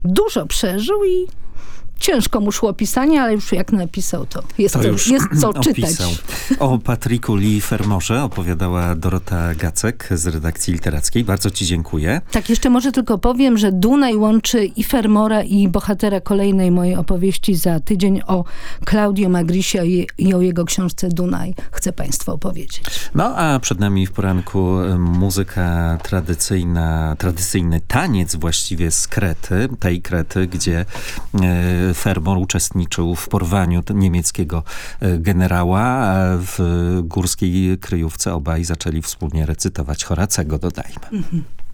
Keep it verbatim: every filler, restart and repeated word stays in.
dużo przeżył i ciężko mu szło pisanie, ale już jak napisał, to jest, To co, już jest co opisał. czytać. O Patricku Lee Fermorze opowiadała Dorota Gacek z redakcji literackiej. Bardzo ci dziękuję. Tak, jeszcze może tylko powiem, że Dunaj łączy i Fermora, i bohatera kolejnej mojej opowieści za tydzień o Claudio Magrisie i, i o jego książce Dunaj. Chcę państwu opowiedzieć. No a przed nami w poranku muzyka tradycyjna, tradycyjny taniec właściwie z Krety, tej Krety, gdzie e, Fermor uczestniczył w porwaniu niemieckiego generała, a w górskiej kryjówce obaj zaczęli wspólnie recytować Horacego, dodajmy. Mhm.